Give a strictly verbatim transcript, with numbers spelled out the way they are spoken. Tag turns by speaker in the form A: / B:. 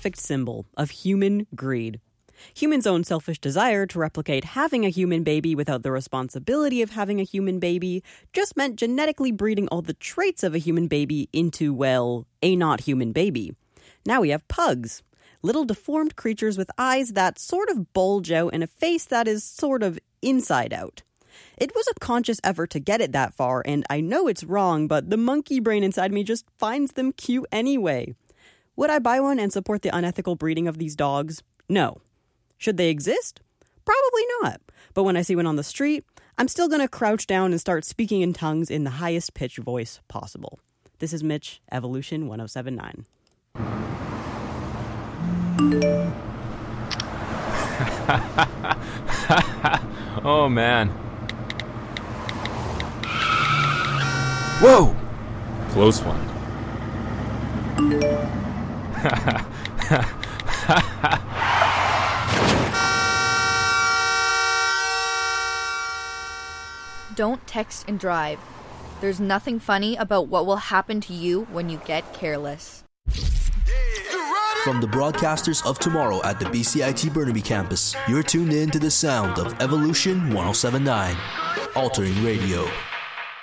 A: perfect symbol of human greed. Humans' own selfish desire to replicate having a human baby without the responsibility of having a human baby just meant genetically breeding all the traits of a human baby into, well, a not human baby. Now we have pugs. Little deformed creatures with eyes that sort of bulge out and a face that is sort of inside out. It was a conscious effort to get it that far, and I know it's wrong, but the monkey brain inside me just finds them cute anyway. Would I buy one and support the unethical breeding of these dogs? No. Should they exist? Probably not. But when I see one on the street, I'm still going to crouch down and start speaking in tongues in the highest pitch voice possible. This is Mitch, Evolution one oh seven point nine.
B: Oh, man. Whoa! Close one.
C: Don't text and drive. There's nothing funny about what will happen to you when you get careless.
D: From the broadcasters of tomorrow at the B C I T Burnaby campus, you're tuned in to the sound of Evolution one oh seven point nine, altering radio.